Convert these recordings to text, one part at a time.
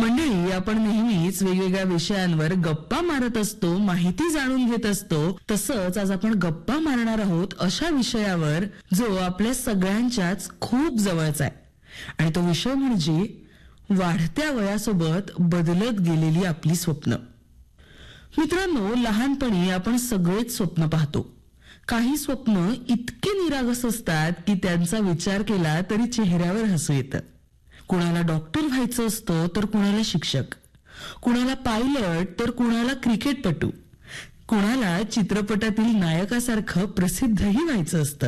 मंडळी, आपण नेहमीच वेगवेगळ्या विषयांवर गप्पा मारत असतो, माहिती जाणून घेत असतो. तसंच आज आपण गप्पा मारणार आहोत अशा विषयावर जो आपल्या सगळ्यांच्याच खूप जवळचा आहे. आणि तो विषय म्हणजे वाढत्या वयासोबत बदलत गेलेली आपली स्वप्न. मित्रांनो, लहानपणी आपण सगळेच स्वप्न पाहतो. काही स्वप्न इतके निरागस असतात की त्यांचा विचार केला तरी चेहऱ्यावर हसू येतं. कुणाला डॉक्टर व्हायचं असतं तर कुणाला शिक्षक, कुणाला पायलट तर कुणाला क्रिकेटपटू, कुणाला चित्रपटातील नायकासारखं प्रसिद्धही व्हायचं असतं.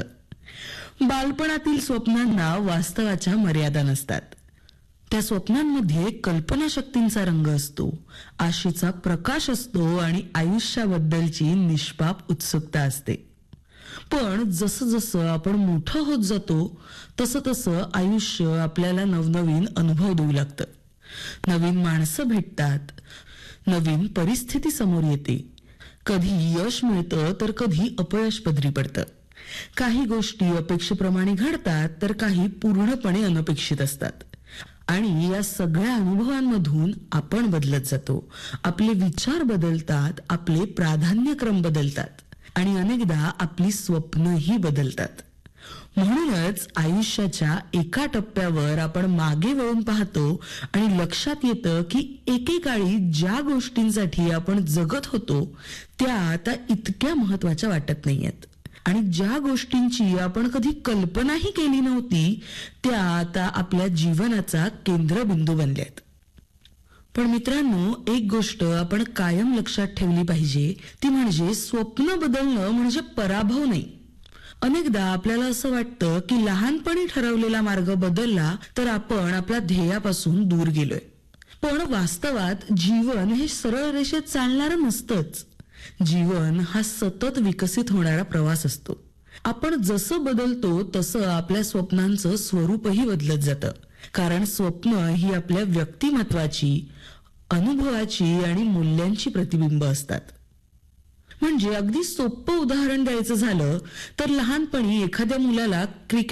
बालपणातील स्वप्नांना वास्तवाच्या मर्यादा नसतात. त्या स्वप्नांमध्ये कल्पनाशक्तींचा रंग असतो, आशेचा प्रकाश असतो आणि आयुष्याबद्दलची निष्पाप उत्सुकता असते. पण जसं जसं आपण मोठं होत जातो तसं तसं आयुष्य आपल्याला नवनवीन अनुभव देऊ लागतं. नवीन माणसं भेटतात, नवीन परिस्थिती समोर येते. कधी यश मिळतं तर कधी अपयश पदरी पडतं. काही गोष्टी अपेक्षेप्रमाणे घडतात तर काही पूर्णपणे अनपेक्षित असतात. आणि या सगळ्या अनुभवांमधून आपण बदलत जातो. आपले विचार बदलतात, आपले प्राधान्यक्रम बदलतात आणि अनेकदा आपली स्वप्नही बदलतात. म्हणूनच आयुष्याच्या एका टप्प्यावर आपण मागे वळून पाहतो आणि लक्षात येतं की एकेकाळी ज्या गोष्टींसाठी आपण जगत होतो त्या आता इतक्या महत्वाच्या वाटत नाहीयेत. आणि ज्या गोष्टींची आपण कधी कल्पनाही केली नव्हती त्या आता आपल्या जीवनाचा केंद्रबिंदू बनल्यात. पण मित्रांनो, एक गोष्ट आपण कायम लक्षात ठेवली पाहिजे, ती म्हणजे स्वप्न बदलणं म्हणजे पराभव नाही. अनेकदा आपल्याला असं वाटतं की लहानपणी ठरवलेला मार्ग बदलला तर आपण आपल्या ध्येयापासून दूर गेलोय. पण वास्तवात जीवन हे सरळ रेषेत चालणारं नसतंच. जीवन हा सतत विकसित होणारा प्रवास असतो. आपण जसं बदलतो तसं आपल्या स्वप्नांचं स्वरूपही बदलत जातं. कारण स्वप्न ही आपल्या व्यक्तिमत्वाची, अनुभवाची आणि मूल्यांची प्रतिबिंब असतात. म्हणजे अगदी सोपं उदाहरण द्यायचं झालं तर लहानपणी एखाद्या मुलाला क्रिकेट